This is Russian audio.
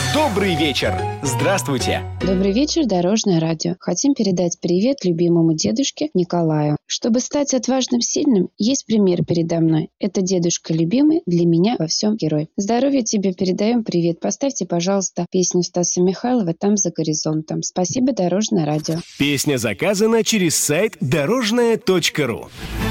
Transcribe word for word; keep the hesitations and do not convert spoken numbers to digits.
Добрый вечер. Здравствуйте. Добрый вечер, Дорожное радио. Хотим передать привет любимому дедушке Николаю. Чтобы стать отважным, сильным, есть пример передо мной. Это дедушка любимый, для меня во всем герой. Здоровья тебе, передаем привет. Поставьте, пожалуйста, песню Стаса Михайлова «Там за горизонтом». Спасибо, Дорожное радио. Песня заказана через сайт дорожное точка ру.